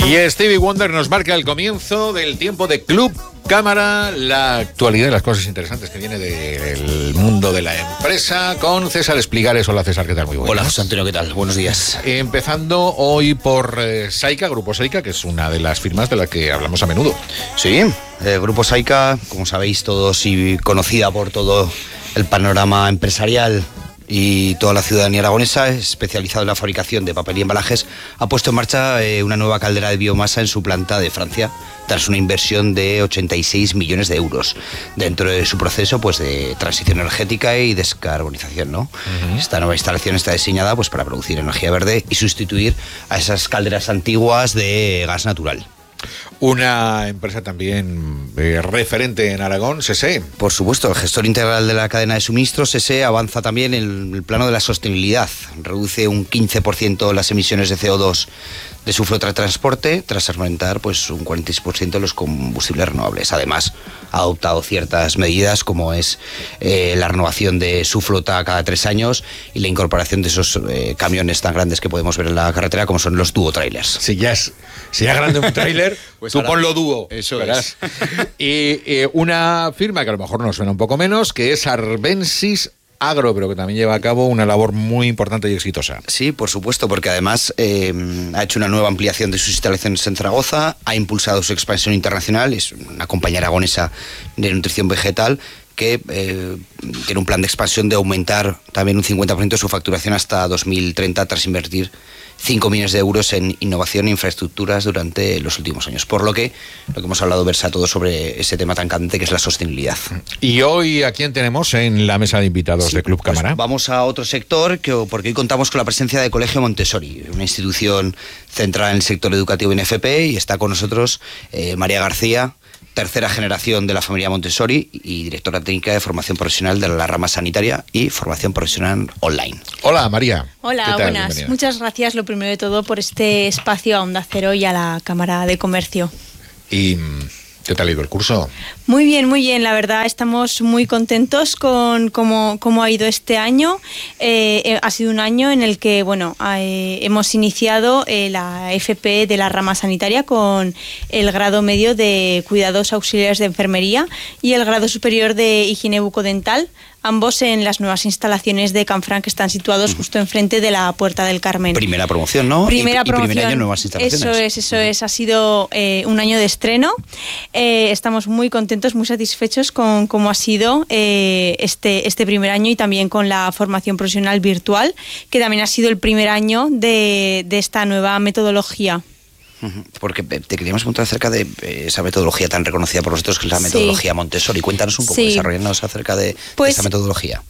Y Stevie Wonder nos marca el comienzo del tiempo de Club Cámara, la actualidad y las cosas interesantes que viene del mundo de la empresa con César Espligares. Hola César, ¿qué tal? Muy buenas. Hola José Antonio, ¿qué tal? Buenos días. Empezando hoy por Saica, Grupo Saica, que es una de las firmas de la que hablamos a menudo. Sí, Grupo Saica, como sabéis todos y conocida por todo el panorama empresarial y toda la ciudadanía aragonesa, especializado en la fabricación de papel y embalajes, ha puesto en marcha una nueva caldera de biomasa en su planta de Francia, tras una inversión de 86 millones de euros dentro de su proceso pues de transición energética y descarbonización, ¿no? Esta nueva instalación está diseñada pues para producir energía verde y sustituir a esas calderas antiguas de gas natural. Una empresa también referente en Aragón, SESE. Por supuesto, el gestor integral de la cadena de suministros, SESE, avanza también en el plano de la sostenibilidad. Reduce un 15% las emisiones de CO2 de su flota de transporte, tras aumentar pues un 46% los combustibles renovables. Además, ha adoptado ciertas medidas como es la renovación de su flota cada 3 años y la incorporación de esos camiones tan grandes que podemos ver en la carretera como son los dúo-trailers. Si ya es grande un tráiler, pues tú ponlo dúo. Eso verás. es. Y una firma que a lo mejor nos suena un poco menos, que es Arbensis Agro, pero que también lleva a cabo una labor muy importante y exitosa. Sí, por supuesto, porque además ha hecho una nueva ampliación de sus instalaciones en Zaragoza, ha impulsado su expansión internacional, es una compañía aragonesa de nutrición vegetal que tiene un plan de expansión de aumentar también un 50% su facturación hasta 2030 tras invertir 5 millones de euros en innovación e infraestructuras durante los últimos años. Por lo que hemos hablado versa todo sobre ese tema tan candente que es la sostenibilidad. Y hoy, ¿a quién tenemos en la mesa de invitados de Club Cámara? Pues vamos a otro sector, porque hoy contamos con la presencia de Colegio Montessori, una institución centrada en el sector educativo en FP, y está con nosotros María García, tercera generación de la familia Montessori y directora técnica de formación profesional de la rama sanitaria y formación profesional online. Hola María. Hola, buenas. Bienvenida. Muchas gracias, lo primero de todo, por este espacio a Onda Cero y a la Cámara de Comercio. ¿Y qué tal ha ido el curso? Muy bien, la verdad estamos muy contentos con cómo ha ido este año. Ha sido un año en el que hemos iniciado la FP de la rama sanitaria con el grado medio de cuidados auxiliares de enfermería y el grado superior de higiene bucodental, ambos en las nuevas instalaciones de Canfranc que están situados justo enfrente de la Puerta del Carmen. Primera promoción, ¿no? Primera promoción. Primer año, nuevas instalaciones. Eso es. Ha sido un año de estreno. Estamos muy contentos, muy satisfechos con cómo ha sido este primer año y también con la formación profesional virtual, que también ha sido el primer año de esta nueva metodología. Porque te queríamos preguntar acerca de esa metodología tan reconocida por vosotros, que es la metodología Montessori. Cuéntanos un poco, desarrollándonos acerca de esta metodología.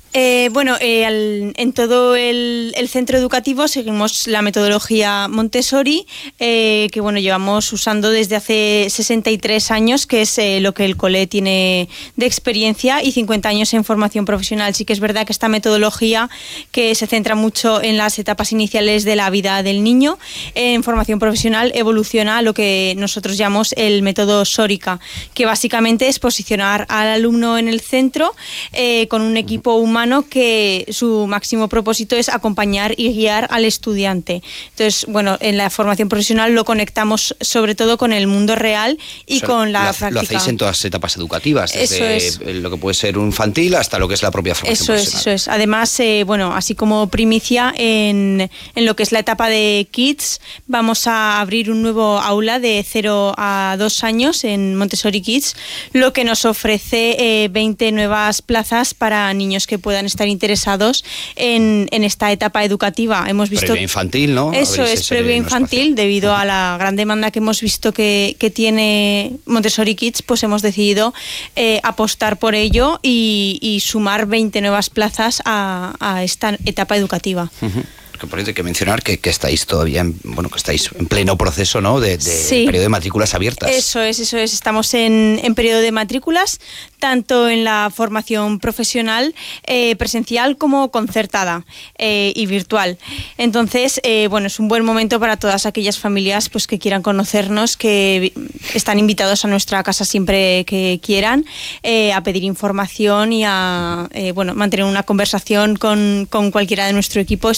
En todo el centro educativo seguimos la metodología Montessori, que llevamos usando desde hace 63 años, que es lo que el cole tiene de experiencia, y 50 años en formación profesional. Sí que es verdad que esta metodología, que se centra mucho en las etapas iniciales de la vida del niño, en formación profesional evoluciona a lo que nosotros llamamos el método Sórica, que básicamente es posicionar al alumno en el centro con un equipo humano que su máximo propósito es acompañar y guiar al estudiante. Entonces, en la formación profesional lo conectamos sobre todo con el mundo real y con la práctica. Lo hacéis en todas etapas educativas, desde lo que puede ser un infantil hasta lo que es la propia formación profesional. Eso es. Además, así como primicia en lo que es la etapa de Kids, vamos a abrir un nuevo aula de 0 a 2 años en Montessori Kids, lo que nos ofrece 20 nuevas plazas para niños que puedan estar interesados en esta etapa educativa. Hemos visto previa infantil, ¿no? Eso es, previa infantil, debido a la gran demanda que hemos visto que tiene Montessori Kids, pues hemos decidido apostar por ello y sumar 20 nuevas plazas a esta etapa educativa. Que por eso hay que mencionar que estáis todavía que estáis en pleno proceso, ¿no? de periodo de matrículas abiertas. Eso es. Estamos en periodo de matrículas, tanto en la formación profesional presencial como concertada y virtual. Entonces, es un buen momento para todas aquellas familias pues que quieran conocernos, que están invitados a nuestra casa siempre que quieran, a pedir información y a mantener una conversación con cualquiera de nuestro equipo. Estaremos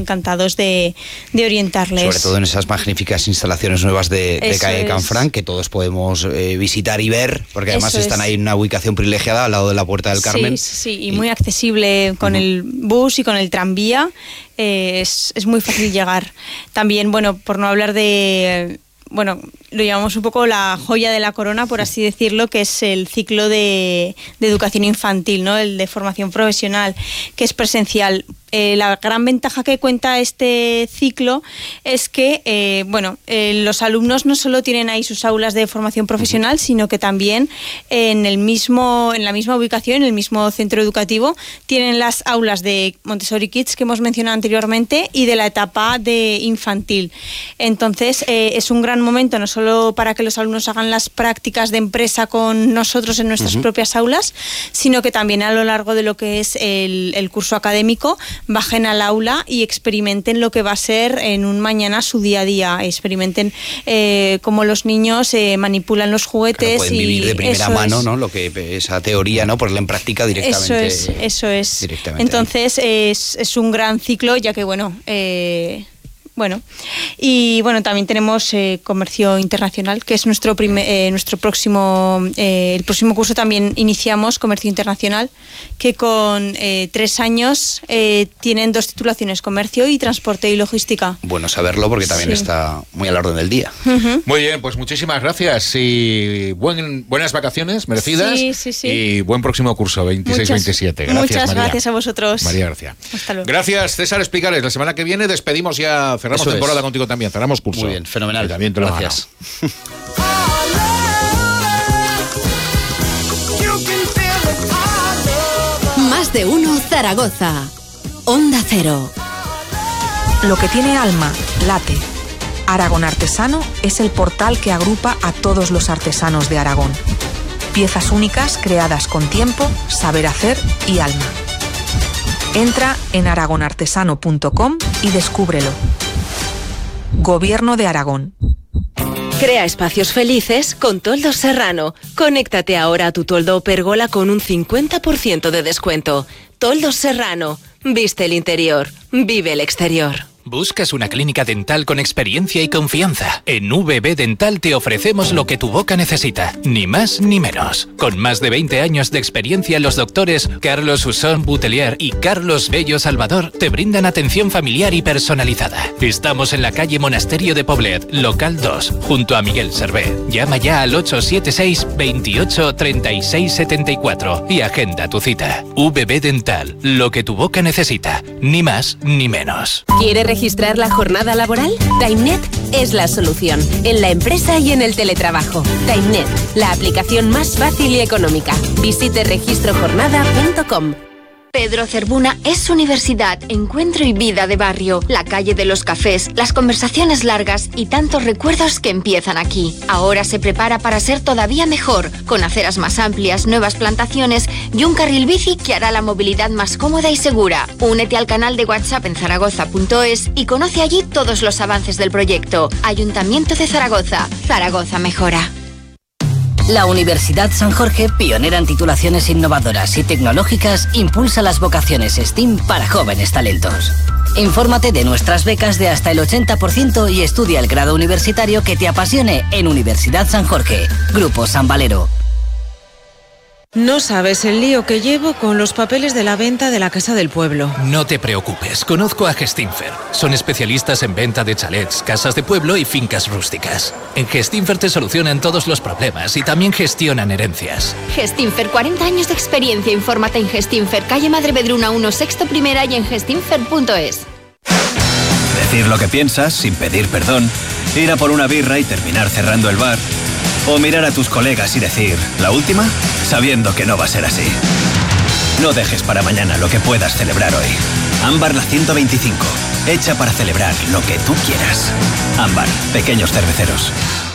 encantados de orientarles. Sobre todo en esas magníficas instalaciones nuevas de CAE Canfranc, que todos podemos visitar y ver, porque además están ahí en una ubicación privilegiada al lado de la Puerta del Carmen. Sí, y muy accesible con el bus y con el tranvía. Es muy fácil llegar. También, bueno, por no hablar de... Bueno, lo llamamos un poco la joya de la corona, por así decirlo, que es el ciclo de educación infantil, ¿no? El de formación profesional, que es presencial. La gran ventaja que cuenta este ciclo es que, los alumnos no solo tienen ahí sus aulas de formación profesional, sino que también en la misma ubicación, en el mismo centro educativo, tienen las aulas de Montessori Kids que hemos mencionado anteriormente y de la etapa de infantil. Entonces, es un gran momento no solo para que los alumnos hagan las prácticas de empresa con nosotros en nuestras propias aulas, sino que también a lo largo de lo que es el curso académico bajen al aula y experimenten lo que va a ser en un mañana su día a día, experimenten cómo los niños manipulan los juguetes. Pueden vivir de primera mano, ¿no? Lo que esa teoría, ¿no? Ponerla en práctica directamente. Eso es. Entonces es un gran ciclo, ya que también tenemos comercio internacional, que es nuestro próximo, el próximo curso también iniciamos comercio internacional, que con 3 años tienen 2 titulaciones, comercio y transporte y logística. Bueno saberlo porque también está muy a la orden del día. Muy bien, pues muchísimas gracias y buenas vacaciones merecidas. Sí. Y buen próximo curso 26-27. Gracias, muchas María. Gracias a vosotros. María García. Hasta luego. Gracias, César Espigares. La semana que viene despedimos ya, cerramos temporada contigo también, cerramos curso. Muy bien, fenomenal. También te lo gracias. Más de uno Zaragoza. Onda Cero. Lo que tiene alma, late. Aragón Artesano es el portal que agrupa a todos los artesanos de Aragón. Piezas únicas creadas con tiempo, saber hacer y alma. Entra en aragonartesano.com y descúbrelo. Gobierno de Aragón. Crea espacios felices con Toldos Serrano. Conéctate ahora a tu toldo o pérgola con un 50% de descuento. Toldos Serrano. Viste el interior. Vive el exterior. ¿Buscas una clínica dental con experiencia y confianza? En VB Dental te ofrecemos lo que tu boca necesita, ni más ni menos. Con más de 20 años de experiencia, los doctores Carlos Usón Butelier y Carlos Bello Salvador te brindan atención familiar y personalizada. Estamos en la calle Monasterio de Poblet, local 2, junto a Miguel Servé. Llama ya al 876 28 36 74 y agenda tu cita. VB Dental, lo que tu boca necesita, ni más ni menos. ¿Quiere registrar la jornada laboral? TimeNet es la solución, en la empresa y en el teletrabajo. TimeNet, la aplicación más fácil y económica. Visite registrojornada.com. Pedro Cervuna es universidad, encuentro y vida de barrio, la calle de los cafés, las conversaciones largas y tantos recuerdos que empiezan aquí. Ahora se prepara para ser todavía mejor, con aceras más amplias, nuevas plantaciones y un carril bici que hará la movilidad más cómoda y segura. Únete al canal de WhatsApp en zaragoza.es y conoce allí todos los avances del proyecto. Ayuntamiento de Zaragoza. Zaragoza mejora. La Universidad San Jorge, pionera en titulaciones innovadoras y tecnológicas, impulsa las vocaciones STEAM para jóvenes talentos. Infórmate de nuestras becas de hasta el 80% y estudia el grado universitario que te apasione en Universidad San Jorge. Grupo San Valero. No sabes el lío que llevo con los papeles de la venta de la Casa del Pueblo. No te preocupes, conozco a Gestinfer. Son especialistas en venta de chalets, casas de pueblo y fincas rústicas. En Gestinfer te solucionan todos los problemas y también gestionan herencias. Gestinfer, 40 años de experiencia. Infórmate en Gestinfer, calle Madre Vedruna 1, sexto primera y en gestinfer.es. Decir lo que piensas sin pedir perdón, ir a por una birra y terminar cerrando el bar. O mirar a tus colegas y decir, ¿la última? Sabiendo que no va a ser así. No dejes para mañana lo que puedas celebrar hoy. Ámbar la 125, hecha para celebrar lo que tú quieras. Ámbar, pequeños cerveceros.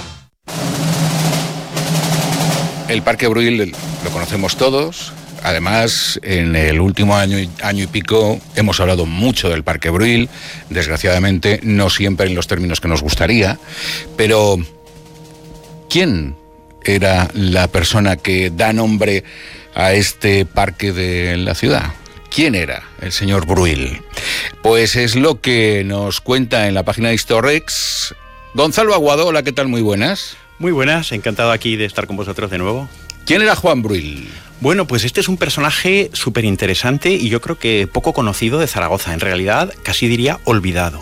El Parque Bruil lo conocemos todos. Además, en el último año y pico hemos hablado mucho del Parque Bruil. Desgraciadamente, no siempre en los términos que nos gustaría. Pero ¿quién era la persona que da nombre a este parque de la ciudad? ¿Quién era el señor Bruil? Pues es lo que nos cuenta en la página de Historex Gonzalo Aguado. Hola, ¿qué tal? Muy buenas. Muy buenas, encantado aquí de estar con vosotros de nuevo. ¿Quién era Juan Bruil? Bueno, pues este es un personaje súper interesante y yo creo que poco conocido de Zaragoza, en realidad casi diría olvidado.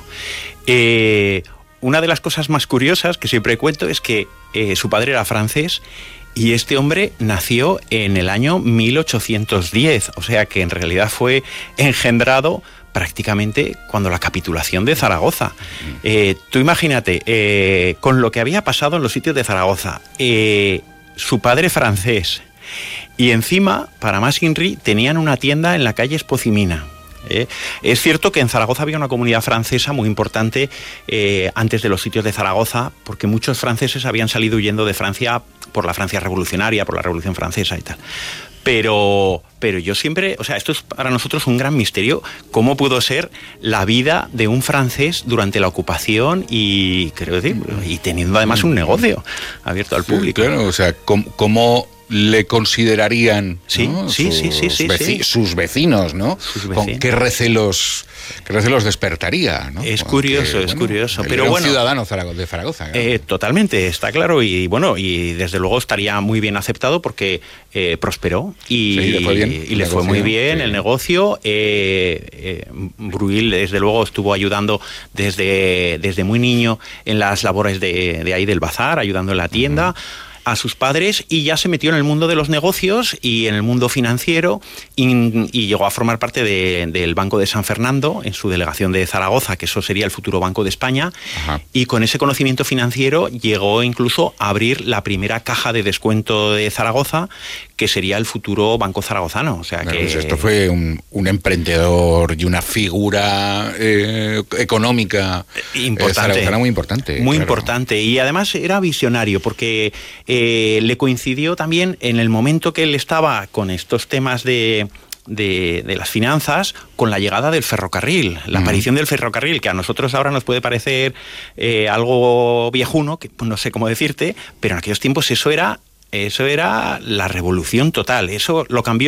Una de las cosas más curiosas que siempre cuento es que su padre era francés y este hombre nació en el año 1810, o sea que en realidad fue engendrado prácticamente cuando la capitulación de Zaragoza. Tú imagínate, con lo que había pasado en los sitios de Zaragoza, su padre francés, y encima, para más Inri, tenían una tienda en la calle Espocimina. Es cierto que en Zaragoza había una comunidad francesa muy importante antes de los sitios de Zaragoza, porque muchos franceses habían salido huyendo de Francia por la Francia revolucionaria, por la Revolución Francesa y tal. Pero yo siempre, o sea, esto es para nosotros un gran misterio, cómo pudo ser la vida de un francés durante la ocupación y, quiero decir, y teniendo además un negocio abierto al público. Claro, o sea, cómo le considerarían, sí, ¿no? sí, sus vecinos, ¿no? Con qué recelos despertaría, ¿no? Es curioso, es curioso. Pero bueno, ciudadano de Zaragoza. Claro. Totalmente, está claro, y bueno, y desde luego estaría muy bien aceptado porque prosperó y le fue bien, y le fue muy bien el negocio. Bruil, desde luego, estuvo ayudando desde muy niño en las labores de ahí del bazar, ayudando en la tienda. A sus padres, y ya se metió en el mundo de los negocios y en el mundo financiero y llegó a formar parte del Banco de San Fernando en su delegación de Zaragoza, que eso sería el futuro Banco de España. Ajá. Y con ese conocimiento financiero llegó incluso a abrir la primera caja de descuento de Zaragoza, que sería el futuro Banco Zaragozano. O sea, bueno, que pues esto fue un emprendedor y una figura económica zaragozana muy importante. Muy importante, y además era visionario porque le coincidió también en el momento que él estaba con estos temas de las finanzas, con la llegada del ferrocarril, la aparición del ferrocarril, que a nosotros ahora nos puede parecer algo viejuno, que no sé cómo decirte, pero en aquellos tiempos eso era la revolución total, eso lo cambió